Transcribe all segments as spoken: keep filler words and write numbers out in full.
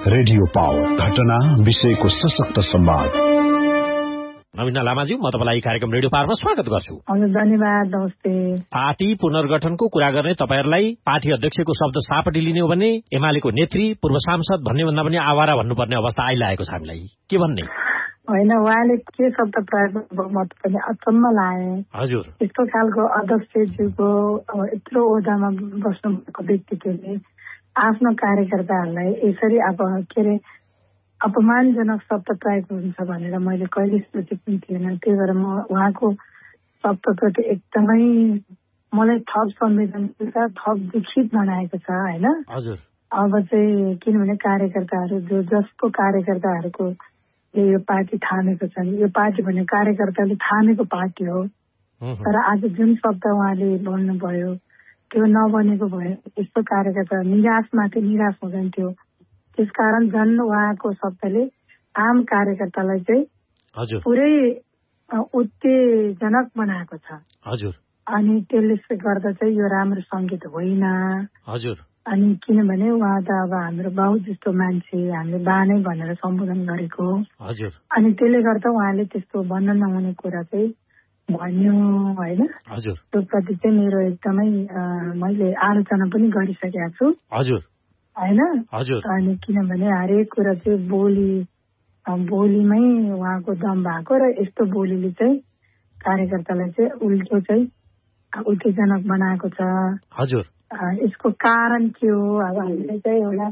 Radio power, घटना विषयको सशक्त संवाद। नवीन लामाज्यू, म तपाईलाई कार्यक्रम रेडियो पावरमा स्वागत गर्छु। हजुर, धन्यवाद। नमस्ते। पार्टी पुनर्गठनको कुरा गर्ने तपाईहरुलाई पार्टी अध्यक्षको शब्द सापटी लिने हो भने एमालेको नेत्री, पूर्व सांसद भन्ने भन्दा पनि आवारा भन्नुपर्ने अवस्था आइलागेको छ हामीलाई। के भन्ने? होइन, उहाँले के शब्द प्रयोग गर्नुभयो म पनि अचम्म लागे। हजुर, यस्तो खालको अध्यक्षज्यूको यत्रो ओहदामा बस्नु भएको व्यक्तित्वले आफ्नो कार्यकर्ताहरूलाई यसरी अब के अरे अपमानजनक शब्द प्रयोग हुन्छ भनेर मैले कहिले सोचेको पनि थिएन। त्यही भएर म उहाँको शब्दप्रति एकदमै मलाई थप संवेदनशीलता, थप दुखित बनाएको छ। होइन, अब चाहिँ किनभने कार्यकर्ताहरू जो जसको कार्यकर्ताहरूको यो पार्टी थामेको छ, यो पार्टी भन्ने कार्यकर्ताले थामेको पार्टी हो, तर आज जुन शब्द उहाँले बोल्नुभयो त्यो नबनेको भयो, यस्तो कार्यकर्ता निराशमाथि निराश हुँदैनथ्यो। त्यसकारण झन् उहाँको शब्दले आम कार्यकर्तालाई चाहिँ पुरै उत्तेजनक बनाएको छ। हजुर, अनि त्यसले गर्दा चाहिँ यो राम्रो संकेत होइन। हजुर, अनि किनभने उहाँ त अब हाम्रो बाउ जस्तो मान्छे, हामीले बा नै भनेर सम्बोधन गरेको। हजुर, अनि त्यसले गर्दा उहाँले त्यस्तो भन्न नहुने कुरा चाहिँ भन्यो। होइन, हजुर, त्यो प्रति चाहिँ मेरो एकदमै मैले आलोचना पनि गरिसकेको छु। हजुर, होइन, हजुर। अनि किनभने हरेक कुरा चाहिँ बोली बोलीमै उहाँको दम भएको र यस्तो बोलीले चाहिँ कार्यकर्तालाई चाहिँ उल्टो चाहिँ उत्तेजनक बनाएको छ। हजुर, यसको कारण के हो? अब हामीले चाहिँ एउटा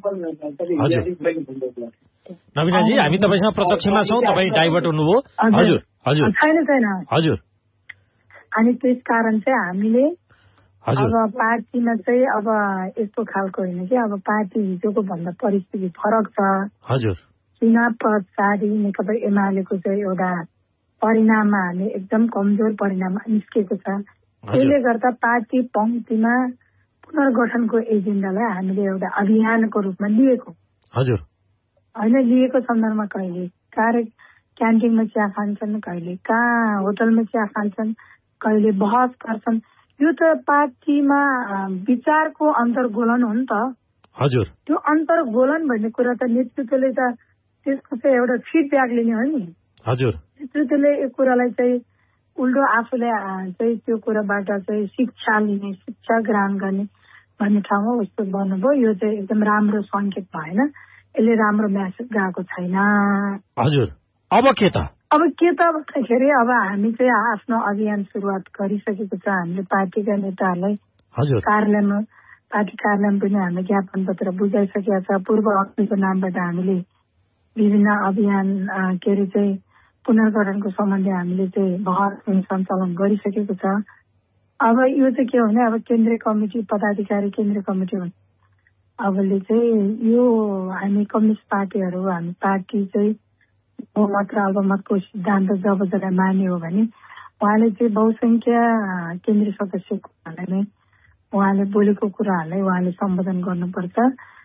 नवीनाजी, हामी तपाईसँग प्रत्यक्षमा छौँ, तपाईँ डाइभर्ट हुनुभयो। हजुर, हजुर, छैन छैन हजुर। अनि त्यस कारण चाहिँ हामीले अब पार्टीमा चाहिँ अब यस्तो खालको होइन कि अब पार्टी हिजोको भन्दा परिस्थिति फरक छ। हजुर, चुनाव पछाडि नेकपा एमालेको चाहिँ एउटा परिणाममा हामी एकदम कमजोर परिणाम निस्केको छ। त्यसले गर्दा पार्टी पंक्तिमा पुनर्गठनको एजेन्डालाई हामीले एउटा अभियानको रूपमा लिएको। हजुर, होइन, लिएको सन्दर्भमा कहिले कार्य क्यान्टिनमा चिया खान्छन्, कहिले कहाँ होटलमा चिया खान्छन्, कहिले बहस गर्छन्। यो त पार्टीमा विचारको अन्तर्गोलन हो नि त। हजुर, त्यो अन्तर्गोलन भन्ने कुरा त नेतृत्वले त त्यसको चाहिँ एउटा फिडब्याक लिने हो नि। हजुर, नेतृत्वले यो कुरालाई चाहिँ उल्टो आफूले चाहिँ त्यो कुराबाट चाहिँ शिक्षा लिने, शिक्षा ग्रहण गर्ने भन्ने ठाउँमा उस्तो गर्नुभयो। यो चाहिँ एकदम राम्रो संकेत भएन, यसले राम्रो म्यासेज गएको छैन। हजुर, अब के त? अब के त भन्दाखेरि अब हामी चाहिँ आफ्नो अभियान सुरुवात गरिसकेको छ। हामीले पार्टीका नेताहरूलाई कार्यालयमा पार्टी कार्यालयमा पनि हामीले ज्ञापन पत्र बुझाइसकेका छ। पूर्व अग्निको नामबाट हामीले विभिन्न अभियान के अरे चाहिँ पुनर्गठनको सम्बन्धी हामीले चाहिँ बहस सञ्चालन गरिसकेको छ। अब यो चाहिँ के हो भने अब केन्द्रीय कमिटी पदाधिकारी केन्द्रीय कमिटी अबले चाहिँ यो हामी कम्युनिस्ट पार्टीहरू हामी पार्टी चाहिँ बहुमत र अल्पमतको सिद्धान्त जब जब मान्यो हो भने उहाँले चाहिँ बहुसंख्या केन्द्रीय सदस्यहरूलाई नै उहाँले बोलेको कुराहरूलाई उहाँले सम्बोधन गर्नुपर्छ।